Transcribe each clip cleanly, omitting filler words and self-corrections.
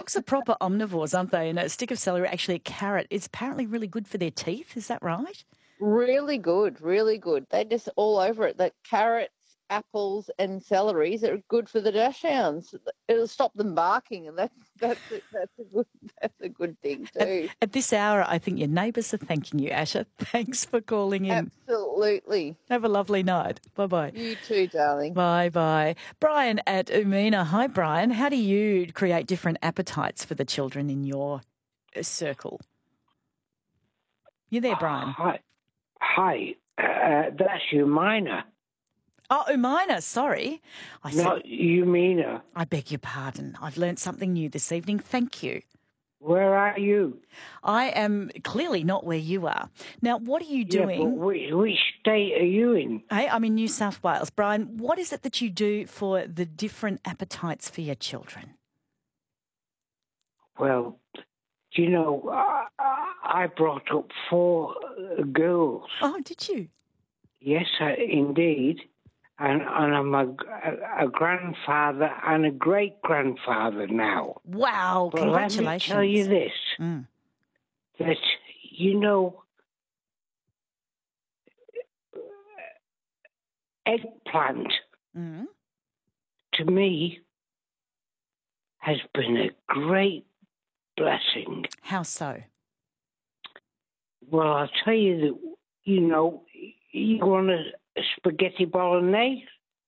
Dogs are proper omnivores, aren't they? And a stick of celery, actually a carrot, is apparently really good for their teeth. Is that right? Really good, really good. They just all over it. That carrots, apples, and celeries are good for the dachshunds. It'll stop them barking, and that's a good thing too. At this hour, I think your neighbours are thanking you, Asha. Thanks for calling in. Absolutely. Have a lovely night. Bye-bye. You too, darling. Bye-bye. Brian at Umina. Hi, Brian. How do you create different appetites for the children in your circle? You there, Brian? Hi. That's Umina. Oh, Umina, sorry. Not Umina. I beg your pardon. I've learnt something new this evening. Thank you. Where are you? I am clearly not where you are. Now, what are you doing? Yeah, but which state are you in? Hey, I'm in New South Wales. Brian, what is it that you do for the different appetites for your children? Well, you know, I brought up 4 girls. Oh, did you? Yes, indeed. And I'm a grandfather and a great-grandfather now. Wow, but congratulations. Let me tell you this, that, you know, eggplant, to me, has been a great blessing. How so? Well, I'll tell you that, you know, you want a spaghetti bolognese?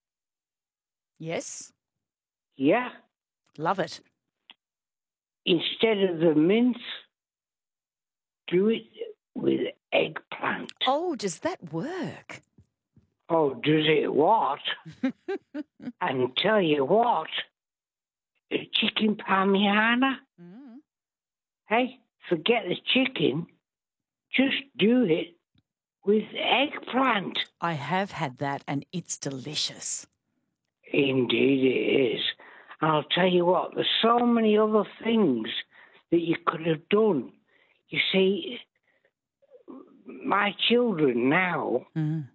Yes. Yeah. Love it. Instead of the mince, do it with eggplant. Oh, does that work? Oh, does it what? And tell you what, chicken parmigiana, hey, forget the chicken, just do it with eggplant. I have had that and it's delicious. Indeed it is. And I'll tell you what, there's so many other things that you could have done. You see, my children now,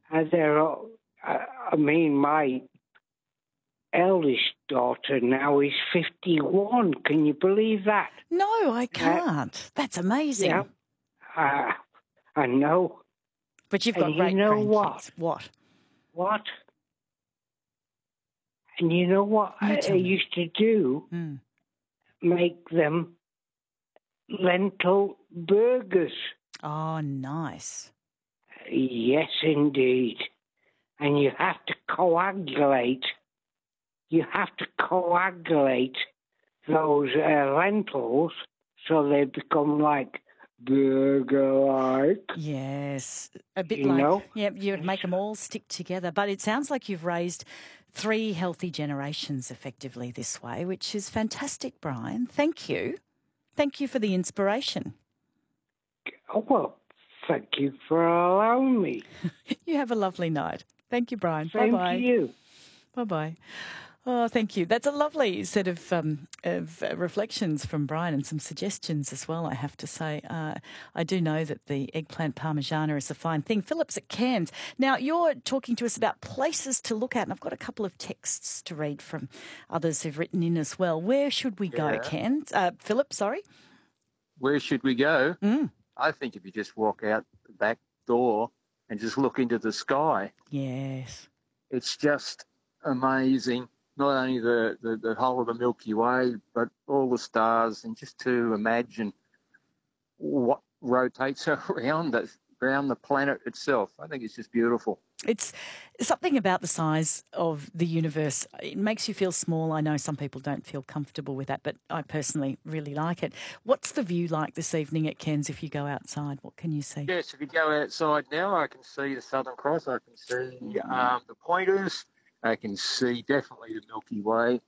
my eldest daughter now is 51. Can you believe that? No, I can't. That's amazing. Yeah, I know. But you've got great grandkids. What? And you know what I used to do? Make them lentil burgers. Oh, nice. Yes, indeed. And you have to coagulate. You have to coagulate those lentils so they become like burger-like. Yes. A bit you know? Yeah, you'd make them all stick together. But it sounds like you've raised 3 healthy generations effectively this way, which is fantastic, Brian. Thank you. Thank you for the inspiration. Oh, well, thank you for allowing me. You have a lovely night. Thank you, Brian. Same Bye-bye. to you. Bye-bye. Oh, thank you. That's a lovely set of reflections from Brian and some suggestions as well, I have to say. I do know that the eggplant parmigiana is a fine thing. Philip's at Cairns. Now, you're talking to us about places to look at, and I've got a couple of texts to read from others who've written in as well. Where should we go, Cairns? Philip, sorry? Where should we go? I think if you just walk out the back door and just look into the sky. Yes. It's just amazing. Not only the whole of the Milky Way, but all the stars, and just to imagine what rotates around the planet itself. I think it's just beautiful. It's something about the size of the universe. It makes you feel small. I know some people don't feel comfortable with that, but I personally really like it. What's the view like this evening at Cairns if you go outside? What can you see? Yes, if you go outside now, I can see the Southern Cross. I can see the pointers. I can see definitely the Milky Way.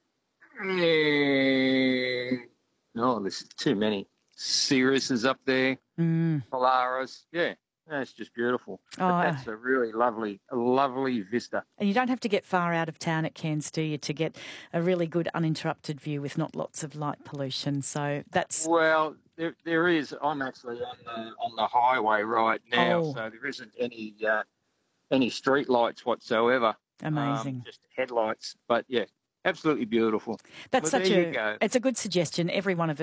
No, there's too many. Sirius is up there. Polaris. Yeah, that's just beautiful. But that's a really lovely vista. And you don't have to get far out of town at Cairns, do you, to get a really good uninterrupted view with not lots of light pollution. So that's... Well, there is. I'm actually on the highway right now, so there isn't any street lights whatsoever. Amazing. Just headlights. But, yeah, absolutely beautiful. That's it's a good suggestion. Every one of us